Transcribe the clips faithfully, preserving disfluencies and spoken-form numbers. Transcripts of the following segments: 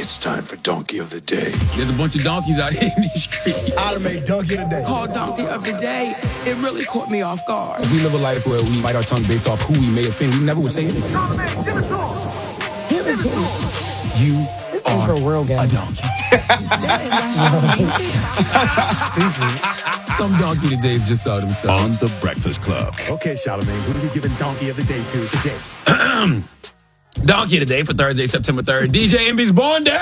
It's time for Donkey of the Day. There's a bunch of donkeys out here in these streets. I'll make Donkey of the Day. Called Donkey of the Day. It really caught me off guard. We live a life where we bite our tongue based off who we may offend. We never would say anything. Give it to him. Give it to him. You This are ain't for real, a guys. donkey. Some donkey today just saw themselves. On The Breakfast Club. Okay, Charlamagne, who are we giving Donkey of the Day to today? Donkey today for Thursday, September third. D J Envy's born day.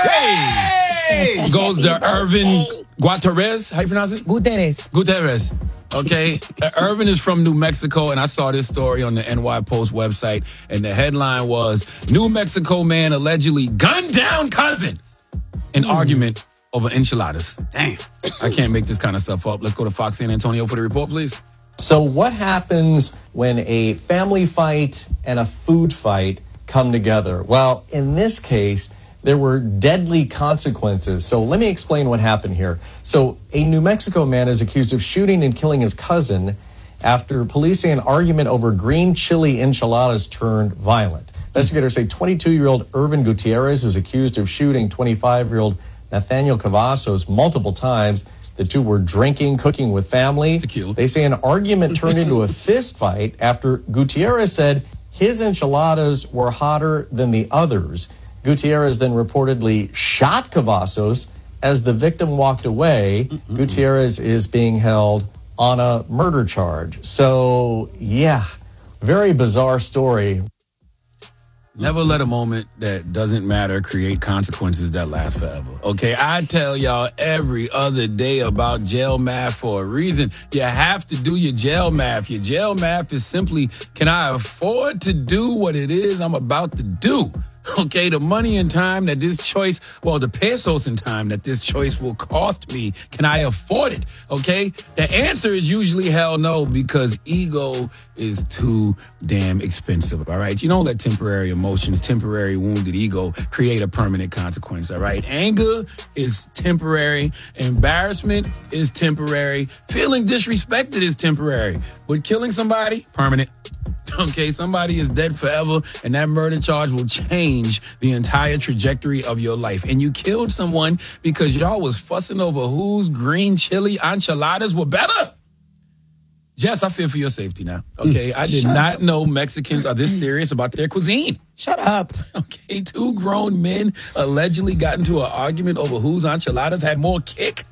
Hey! Goes to Irvin Guterres. How you pronounce it? Guterres. Gutierrez. Okay. uh, Irvin is from New Mexico, and I saw this story on the N Y Post website, and the headline was, New Mexico man allegedly gunned down cousin in argument over enchiladas. Damn. I can't make this kind of stuff up. Let's go to Fox San Antonio for the report, please. So what happens when a family fight and a food fight come together? Well, in this case, there were deadly consequences. So let me explain what happened here. So a New Mexico man is accused of shooting and killing his cousin after police say an argument over green chili enchiladas turned violent. Investigators say twenty-two-year-old Irvin Gutierrez is accused of shooting twenty-five-year-old Nathaniel Cavazos multiple times. The two were drinking, cooking with family. Tequila. They say an argument turned into a fist fight after Gutierrez said his enchiladas were hotter than the others. Gutierrez then reportedly shot Cavazos. As the victim walked away, Mm-mm. Gutierrez is being held on a murder charge. So, yeah, very bizarre story. Never let a moment that doesn't matter create consequences that last forever. Okay, I tell y'all every other day about jail math for a reason. You have to do your jail math. Your jail math is simply, can I afford to do what it is I'm about to do? Okay, the money and time that this choice, well, the pesos and time that this choice will cost me, can I afford it? Okay, the answer is usually hell no, because ego is too damn expensive, all right? You don't let temporary emotions, temporary wounded ego create a permanent consequence, all right? Anger is temporary. Embarrassment is temporary. Feeling disrespected is temporary. But killing somebody, permanent. Okay, somebody is dead forever, and that murder charge will change the entire trajectory of your life. And you killed someone because y'all was fussing over whose green chili enchiladas were better? Jess, I feel for your safety now. Okay, I did Shut not up. know Mexicans are this serious about their cuisine. Shut up. Okay, two grown men allegedly got into an argument over whose enchiladas had more kick.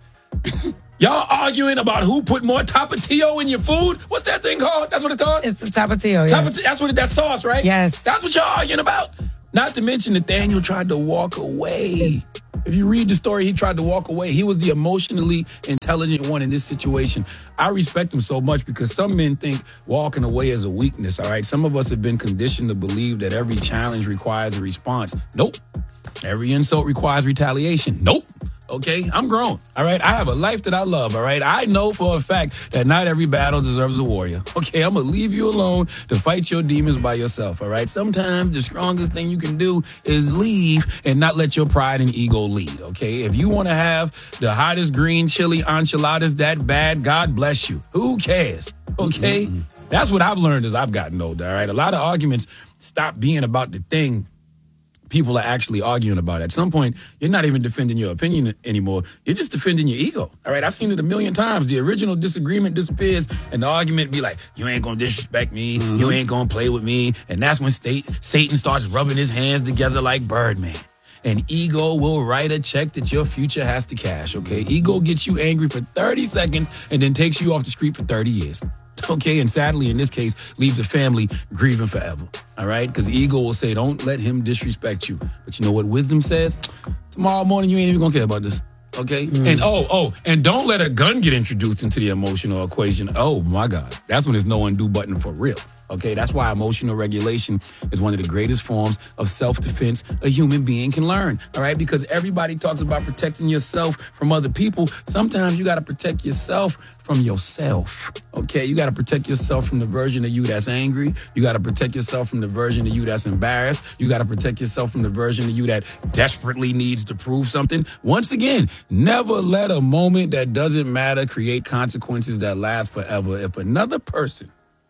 Y'all arguing about who put more tapatio in your food? What's that thing called? That's what it's called? It's the tapatio, yes. Tapatio, that's what it, that sauce, right? Yes. That's what y'all arguing about. Not to mention Nathaniel tried to walk away. If you read the story, he tried to walk away. He was the emotionally intelligent one in this situation. I respect him so much because some men think walking away is a weakness, all right? Some of us have been conditioned to believe that every challenge requires a response. Nope. Every insult requires retaliation. Nope. Okay, I'm grown, all right? I have a life that I love, all right? I know for a fact that not every battle deserves a warrior. Okay, I'm going to leave you alone to fight your demons by yourself, all right? Sometimes the strongest thing you can do is leave and not let your pride and ego lead, okay? If you want to have the hottest green chili enchiladas that bad, God bless you. Who cares, okay? Mm-hmm. That's what I've learned as I've gotten older, all right? A lot of arguments stop being about the thing people are actually arguing about. At some point, you're not even defending your opinion anymore. You're just defending your ego. All right, I've seen it a million times. The original disagreement disappears, and the argument be like, you ain't gonna disrespect me, mm-hmm. you ain't gonna play with me, and that's when state, Satan starts rubbing his hands together like Birdman. And ego will write a check that your future has to cash, okay? Ego gets you angry for thirty seconds and then takes you off the street for thirty years. Okay, and sadly, in this case, leaves the family grieving forever, all right? Because ego will say, don't let him disrespect you. But you know what wisdom says? Tomorrow morning, you ain't even gonna care about this, okay? Mm. And oh, oh, and don't let a gun get introduced into the emotional equation. Oh, my God. That's when there's no undo button for real. Okay, that's why emotional regulation is one of the greatest forms of self-defense a human being can learn, all right? Because everybody talks about protecting yourself from other people. Sometimes you got to protect yourself from yourself, okay? You got to protect yourself from the version of you that's angry. You got to protect yourself from the version of you that's embarrassed. You got to protect yourself from the version of you that desperately needs to prove something. Once again, never let a moment that doesn't matter create consequences that last forever. If another person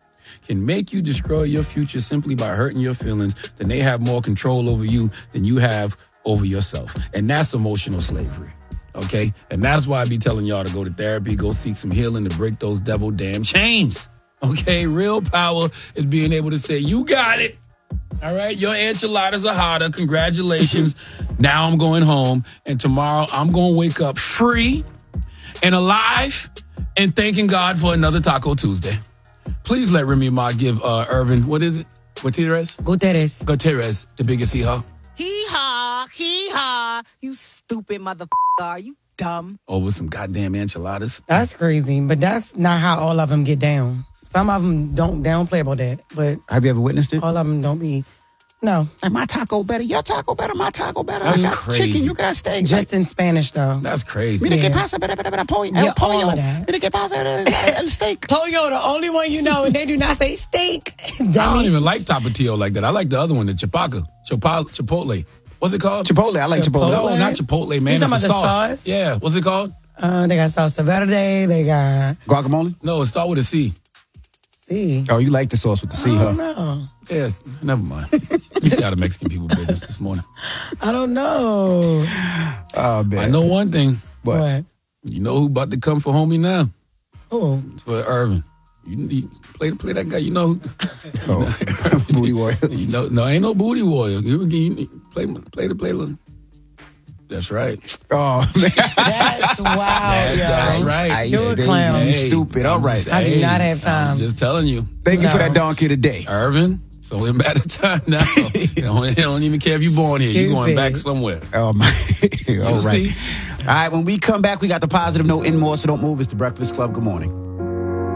can make you destroy your future simply by hurting your feelings, then they have more control over you than you have over yourself. And that's emotional slavery. Okay? And that's why I be telling y'all to go to therapy, go seek some healing to break those devil damn chains. Okay? Real power is being able to say, you got it. All right? Your enchiladas are hotter. Congratulations. Now I'm going home. And tomorrow I'm going to wake up free and alive and thanking God for another Taco Tuesday. Please let Remy Ma give uh, Irvin, what is it? Gutierrez? Gutierrez. Gutierrez, the biggest hee-haw. Hee-haw, hee-haw. You stupid motherfucker. Are you dumb? Over some goddamn enchiladas. That's crazy, but that's not how all of them get down. Some of them don't, they don't play about that, but Have you ever witnessed it? all of them don't be, no. Like, my taco better, your taco better, my taco better. That's I got crazy. chicken, you got steak. Just in Spanish, though. That's crazy. Mira Yeah. que pasa, better, better, better, pollo, Yeah, el pollo. all of that. Mira que pasa, el, el steak. Pollo, the only one you know, and they do not say steak. I don't Dummy. even like Tapatio like that. I like the other one, the Chipaca. Chipotle. Chipotle. What's it called? Chipotle, I like Chipotle. No, not Chipotle, man. You talking It's a about the sauce. sauce? Yeah. What's it called? Uh, they got salsa verde, they got, Guacamole? No, it start with a C. see, Oh, you like the sauce with the C, I huh? don't know. Yeah, never mind. You see how the Mexican people business this morning. I don't know. Oh, man. I know one thing. What? What? You know who about to come for homie now? Oh, For Irvin. You, you play play that guy. You know. Oh, booty warrior. You know, no, ain't no booty warrior. You, you play play the play the. That's right. Oh, man. that's wild, That's, yo. that's right. Ice, You're a baby. clown. You stupid. All I'm right. just- I do hey, not have time. I'm just telling you, Thank you for No. that donkey today. Irvin. It's only a matter of time now. They don't, they don't even care if you're born here. You're going back Stupid. somewhere. Oh, my. All You'll right. see. All right, when we come back, we got the positive note in more, so don't move. It's the Breakfast Club. Good morning.